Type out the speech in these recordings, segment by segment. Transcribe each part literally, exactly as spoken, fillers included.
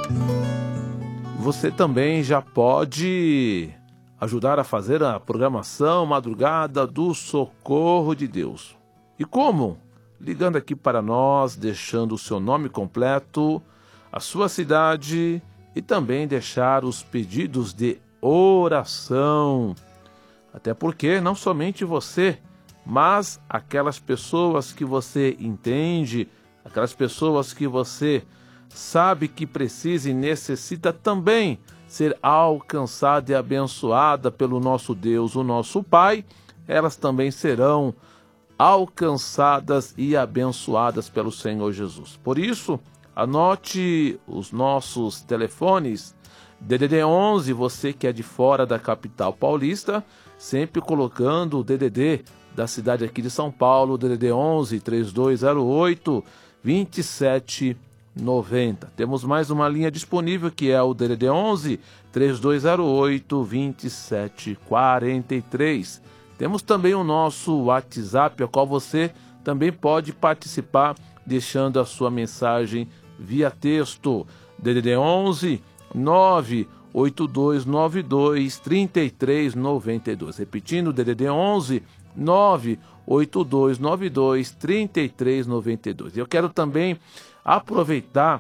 Você também já pode ajudar a fazer a programação Madrugada do Socorro de Deus. E como? Ligando aqui para nós, deixando o seu nome completo, a sua cidade e também deixar os pedidos de oração. Até porque não somente você, mas aquelas pessoas que você entende, aquelas pessoas que você sabe que precisa e necessita também ser alcançada e abençoada pelo nosso Deus, o nosso Pai, elas também serão alcançadas e abençoadas pelo Senhor Jesus. Por isso, anote os nossos telefones, D D D onze, você que é de fora da capital paulista, sempre colocando o D D D da cidade aqui de São Paulo, D D D onze, três dois zero oito, dois sete nove zero. Temos mais uma linha disponível que é o D D D onze, três dois zero oito, dois sete quatro três. Temos também o nosso WhatsApp, ao qual você também pode participar deixando a sua mensagem via texto. D D D onze, nove oito dois nove dois, três três nove dois. Repetindo, D D D onze, nove oito dois nove dois, três três nove dois. Eu quero também aproveitar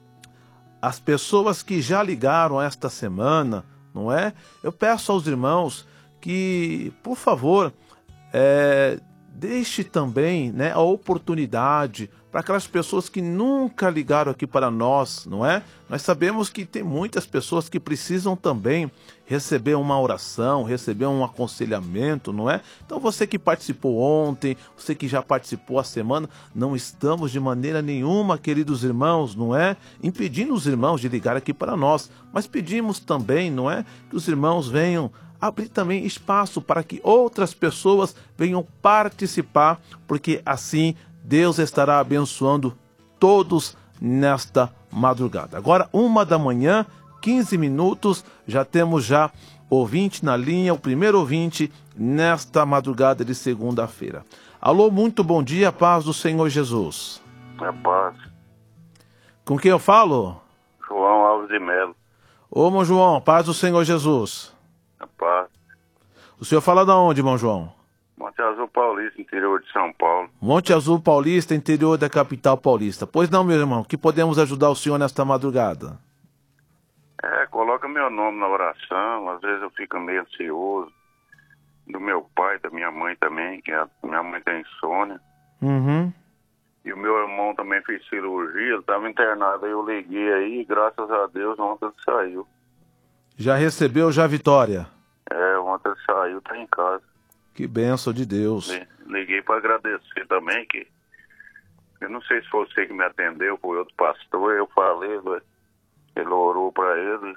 as pessoas que já ligaram esta semana, não é? Eu peço aos irmãos que, por favor, é, deixe também, né, a oportunidade para aquelas pessoas que nunca ligaram aqui para nós, não é? Nós sabemos que tem muitas pessoas que precisam também receber uma oração, receber um aconselhamento, não é? Então você que participou ontem, você que já participou a semana, não estamos de maneira nenhuma, queridos irmãos, não é? Impedindo os irmãos de ligar aqui para nós, mas pedimos também, não é? Que os irmãos venham abrir também espaço para que outras pessoas venham participar, porque assim Deus estará abençoando todos nesta madrugada. Agora, uma da manhã, quinze minutos, já temos já ouvinte na linha, o primeiro ouvinte nesta madrugada de segunda-feira. Alô, muito bom dia, paz do Senhor Jesus. É paz. Com quem eu falo? João Alves de Melo. Ô, irmão João, paz do Senhor Jesus. É paz. O senhor fala de onde, irmão João? Monte Azul Paulista, interior de São Paulo. Monte Azul Paulista, interior da capital paulista. Pois não, meu irmão, que podemos ajudar o senhor nesta madrugada? É, coloca meu nome na oração, às vezes eu fico meio ansioso. Do meu pai, da minha mãe também, que a minha mãe tem insônia. Uhum. E o meu irmão também fez cirurgia, ele estava internado, aí eu liguei aí, e graças a Deus ontem ele saiu. Já recebeu já a vitória? É, ontem ele saiu, tá em casa. Que bênção de Deus. Liguei para agradecer também, que eu não sei se foi você que me atendeu, foi outro pastor, eu falei, ele orou para ele,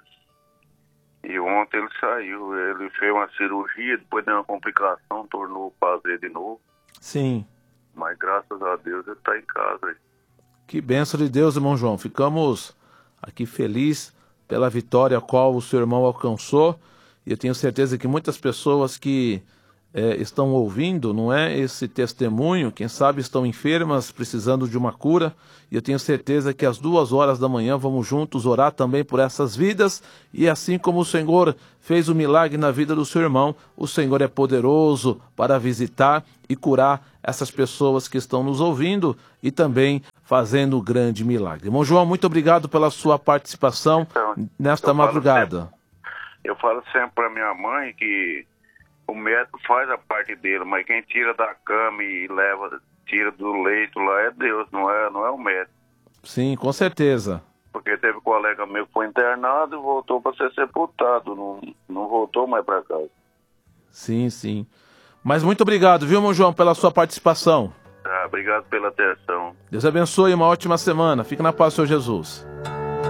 e ontem ele saiu, ele fez uma cirurgia, depois deu uma complicação, tornou fazer de novo. Sim. Mas graças a Deus ele está em casa. Que bênção de Deus, irmão João. Ficamos aqui felizes pela vitória a qual o seu irmão alcançou, e eu tenho certeza que muitas pessoas que É, estão ouvindo, não é, esse testemunho, quem sabe estão enfermas, precisando de uma cura, e eu tenho certeza que às duas horas da manhã vamos juntos orar também por essas vidas, e assim como o Senhor fez o milagre na vida do seu irmão, o Senhor é poderoso para visitar e curar essas pessoas que estão nos ouvindo e também fazendo o grande milagre. Irmão João, muito obrigado pela sua participação então, nesta eu madrugada. Falo sempre, eu falo sempre para minha mãe que o médico faz a parte dele, mas quem tira da cama e leva, tira do leito lá é Deus, não é, não é o médico. Sim, com certeza. Porque teve um colega meu que foi internado e voltou para ser sepultado, não, não voltou mais para casa. Sim, sim. Mas muito obrigado, viu, irmão João, pela sua participação. Tá, obrigado pela atenção. Deus abençoe, uma ótima semana. Fique na paz do Senhor Jesus.